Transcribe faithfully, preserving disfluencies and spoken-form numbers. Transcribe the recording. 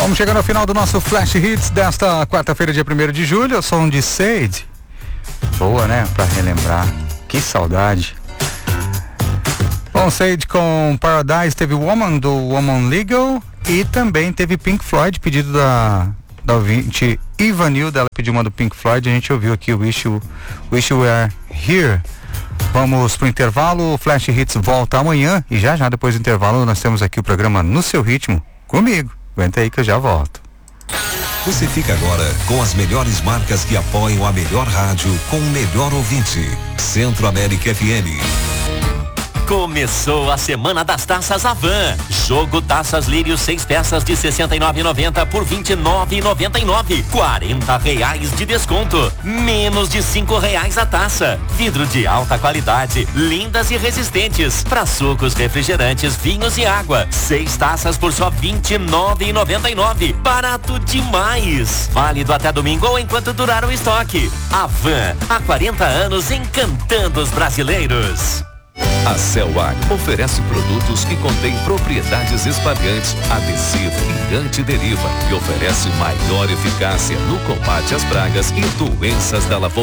Vamos chegando ao final do nosso Flash Hits desta quarta-feira, dia primeiro de julho. Eu sou um de Sade. Boa, né? Pra relembrar. Que saudade. Bom, Sade com Paradise, teve Woman do Woman Legal e também teve Pink Floyd, pedido da, da ouvinte Ivanilda. Ela pediu uma do Pink Floyd, a gente ouviu aqui o Wish You, Wish You Were Here. Vamos pro intervalo, o Flash Hits volta amanhã e já já depois do intervalo nós temos aqui o programa No Seu Ritmo, comigo. Aguenta aí que eu já volto. Você fica agora com as melhores marcas que apoiam a melhor rádio com o melhor ouvinte. Centro América F M. Começou a semana das taças Avan. Jogo Taças Lírio, seis peças de sessenta e nove e noventa por vinte e nove e noventa e nove. quarenta reais de desconto. Menos de cinco reais a taça. Vidro de alta qualidade, lindas e resistentes. Para sucos, refrigerantes, vinhos e água. Seis taças por só vinte e nove e noventa e nove. Barato demais. Válido até domingo ou enquanto durar o estoque. Avan, há quarenta anos encantando os brasileiros. A Celwag oferece produtos que contêm propriedades espalhantes, adesivo e antideriva e oferece maior eficácia no combate às pragas e doenças da lavoura.